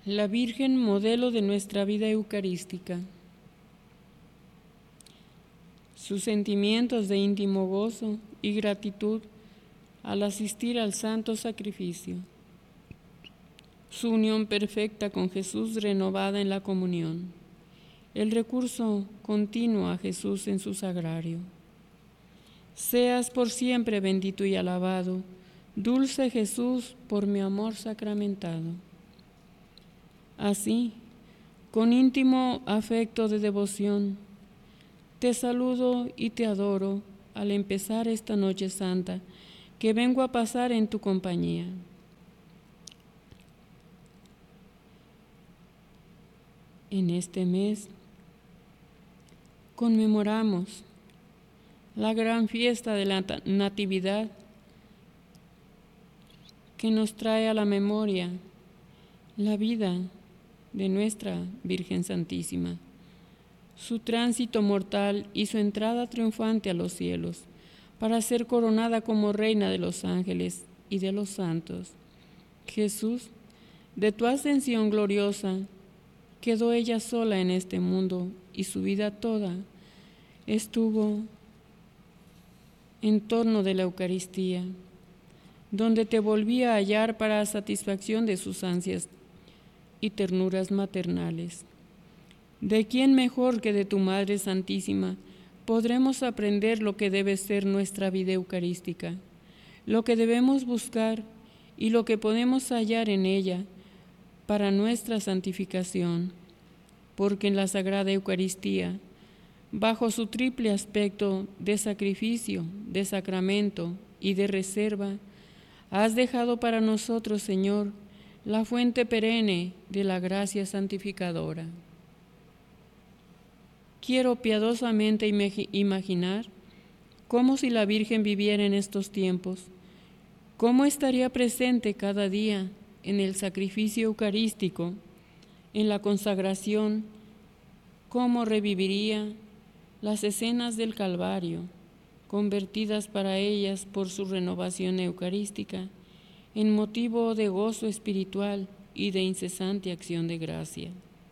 La Virgen, modelo de nuestra vida eucarística. Sus sentimientos de íntimo gozo y gratitud al asistir al santo sacrificio. Su unión perfecta con Jesús renovada en la comunión. El recurso continuo a Jesús en su sagrario. Seas por siempre bendito y alabado, dulce Jesús, por mi amor sacramentado. Así, con íntimo afecto de devoción, te saludo y te adoro al empezar esta noche santa que vengo a pasar en tu compañía. En este mes conmemoramos la gran fiesta de la Natividad que nos trae a la memoria la vida de nuestra Virgen Santísima, su tránsito mortal y su entrada triunfante a los cielos, para ser coronada como Reina de los ángeles y de los santos. Jesús, de tu ascensión gloriosa, quedó ella sola en este mundo y su vida toda estuvo en torno de la Eucaristía, donde te volvía a hallar para satisfacción de sus ansias y ternuras maternales. ¿De quién mejor que de tu Madre Santísima podremos aprender lo que debe ser nuestra vida eucarística, lo que debemos buscar y lo que podemos hallar en ella para nuestra santificación? Porque en la Sagrada Eucaristía, bajo su triple aspecto de sacrificio, de sacramento y de reserva, has dejado para nosotros, Señor, la fuente perenne de la gracia santificadora. Quiero piadosamente imaginar cómo si la Virgen viviera en estos tiempos, cómo estaría presente cada día en el sacrificio eucarístico, en la consagración, cómo reviviría las escenas del Calvario, convertidas para ellas por su renovación eucarística en motivo de gozo espiritual y de incesante acción de gracia.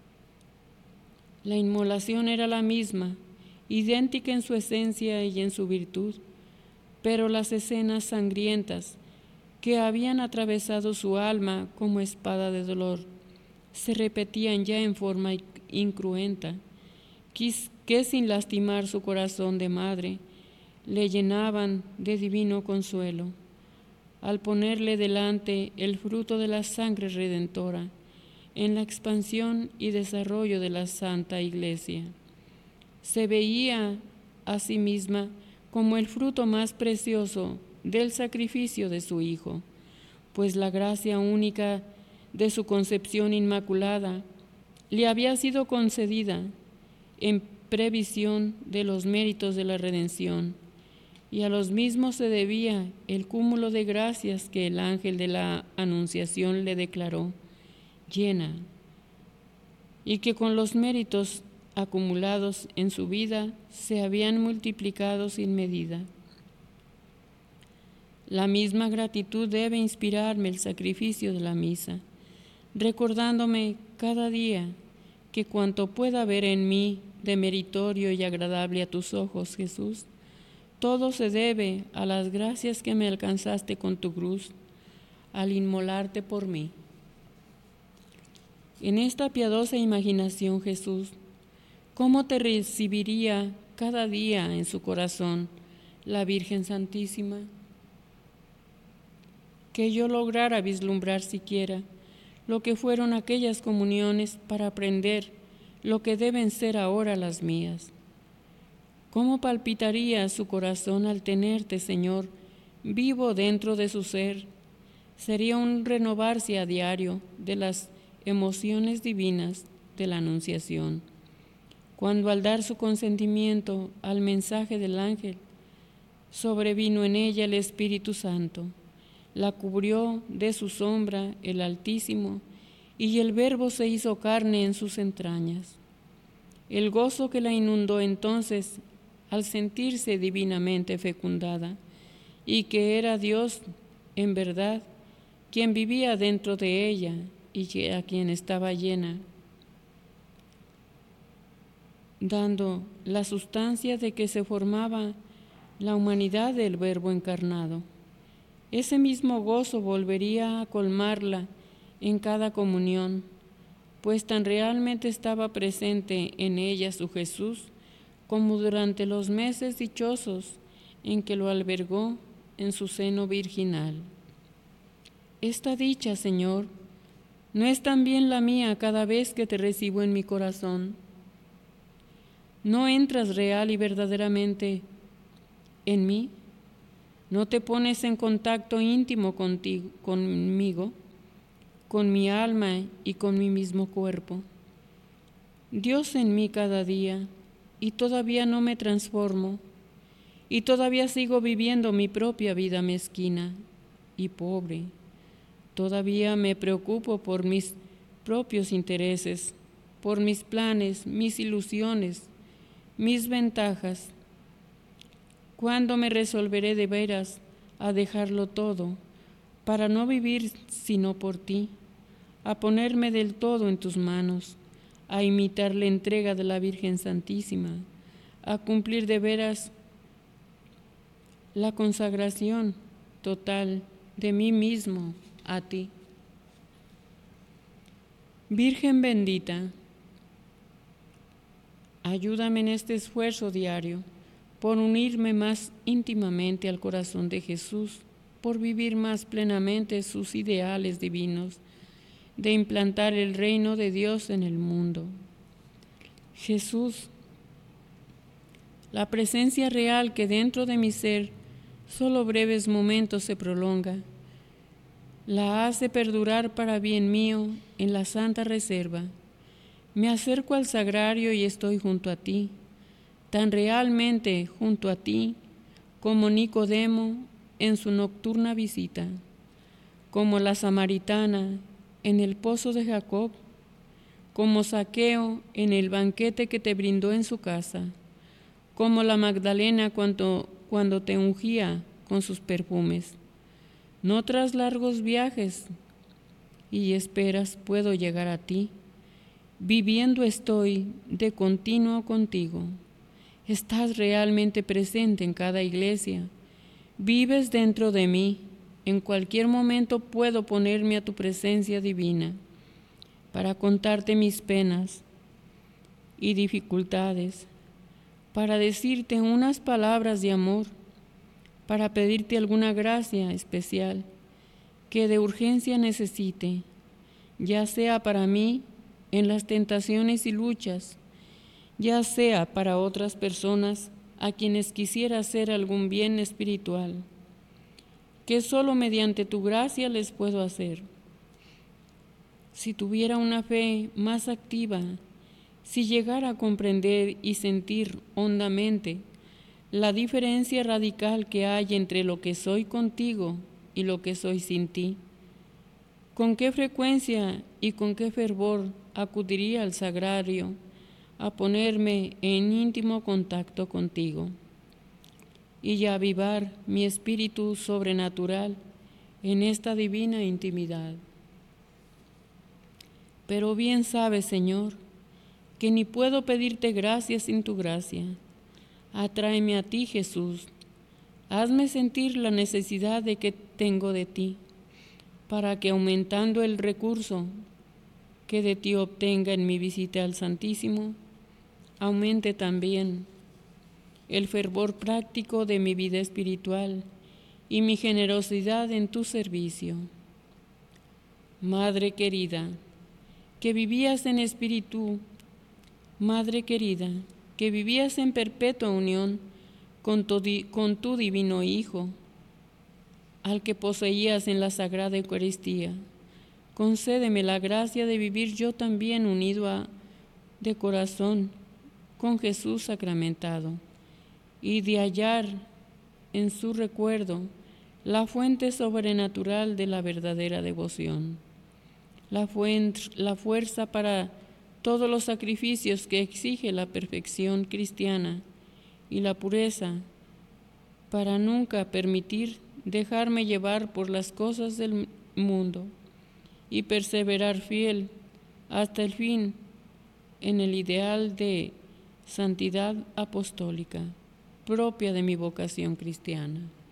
La inmolación era la misma, idéntica en su esencia y en su virtud, pero las escenas sangrientas que habían atravesado su alma como espada de dolor se repetían ya en forma incruenta, que sin lastimar su corazón de madre, le llenaban de divino consuelo, al ponerle delante el fruto de la sangre redentora en la expansión y desarrollo de la Santa Iglesia. Se veía a sí misma como el fruto más precioso del sacrificio de su Hijo, pues la gracia única de su concepción inmaculada le había sido concedida en previsión de los méritos de la redención, y a los mismos se debía el cúmulo de gracias que el ángel de la Anunciación le declaró llena, y que con los méritos acumulados en su vida se habían multiplicado sin medida. La misma gratitud debe inspirarme el sacrificio de la misa, recordándome cada día que cuanto pueda ver en mí de meritorio y agradable a tus ojos, Jesús, todo se debe a las gracias que me alcanzaste con tu cruz, al inmolarte por mí. En esta piadosa imaginación, Jesús, ¿cómo te recibiría cada día en su corazón la Virgen Santísima? Que yo lograra vislumbrar siquiera lo que fueron aquellas comuniones para aprender lo que deben ser ahora las mías. ¿Cómo palpitaría su corazón al tenerte, Señor, vivo dentro de su ser? Sería un renovarse a diario de las emociones divinas de la Anunciación, cuando al dar su consentimiento al mensaje del ángel, sobrevino en ella el Espíritu Santo, la cubrió de su sombra el Altísimo, y el Verbo se hizo carne en sus entrañas. El gozo que la inundó entonces al sentirse divinamente fecundada, y que era Dios en verdad quien vivía dentro de ella y a quien estaba llena, dando la sustancia de que se formaba la humanidad del Verbo encarnado. Ese mismo gozo volvería a colmarla en cada comunión, pues tan realmente estaba presente en ella su Jesús como durante los meses dichosos en que lo albergó en su seno virginal. Esta dicha, Señor, ¿no es también la mía cada vez que te recibo en mi corazón? ¿No entras real y verdaderamente en mí? ¿No te pones en contacto íntimo conmigo, con mi alma y con mi mismo cuerpo? Dios en mí cada día, y todavía no me transformo, y todavía sigo viviendo mi propia vida mezquina y pobre. Todavía me preocupo por mis propios intereses, por mis planes, mis ilusiones, mis ventajas. ¿Cuándo me resolveré de veras a dejarlo todo, para no vivir sino por ti, a ponerme del todo en tus manos, a imitar la entrega de la Virgen Santísima, a cumplir de veras la consagración total de mí mismo a ti? Virgen bendita, ayúdame en este esfuerzo diario por unirme más íntimamente al corazón de Jesús, por vivir más plenamente sus ideales divinos, de implantar el reino de Dios en el mundo. Jesús, la presencia real que dentro de mi ser solo breves momentos se prolonga, la hace perdurar para bien mío en la santa reserva. Me acerco al sagrario y estoy junto a ti, tan realmente junto a ti como Nicodemo en su nocturna visita, como la samaritana en el pozo de Jacob, como Zaqueo en el banquete que te brindó en su casa, como la Magdalena cuando te ungía con sus perfumes. No tras largos viajes y esperas puedo llegar a ti. Viviendo estoy de continuo contigo. Estás realmente presente en cada iglesia. Vives dentro de mí. En cualquier momento puedo ponerme a tu presencia divina para contarte mis penas y dificultades, para decirte unas palabras de amor, para pedirte alguna gracia especial que de urgencia necesite, ya sea para mí en las tentaciones y luchas, ya sea para otras personas a quienes quisiera hacer algún bien espiritual, que solo mediante tu gracia les puedo hacer. Si tuviera una fe más activa, si llegara a comprender y sentir hondamente la diferencia radical que hay entre lo que soy contigo y lo que soy sin ti, ¿con qué frecuencia y con qué fervor acudiría al sagrario a ponerme en íntimo contacto contigo y a avivar mi espíritu sobrenatural en esta divina intimidad? Pero bien sabes, Señor, que ni puedo pedirte gracia sin tu gracia. Atráeme a ti, Jesús. Hazme sentir la necesidad de que tengo de ti, para que aumentando el recurso que de ti obtenga en mi visita al Santísimo, aumente también el fervor práctico de mi vida espiritual y mi generosidad en tu servicio. Madre querida, que vivías en espíritu, Madre querida, que vivías en perpetua unión con tu divino Hijo, al que poseías en la Sagrada Eucaristía, concédeme la gracia de vivir yo también unido de corazón con Jesús sacramentado y de hallar en su recuerdo la fuente sobrenatural de la verdadera devoción, la fuerza para todos los sacrificios que exige la perfección cristiana y la pureza, para nunca permitir dejarme llevar por las cosas del mundo y perseverar fiel hasta el fin en el ideal de santidad apostólica propia de mi vocación cristiana.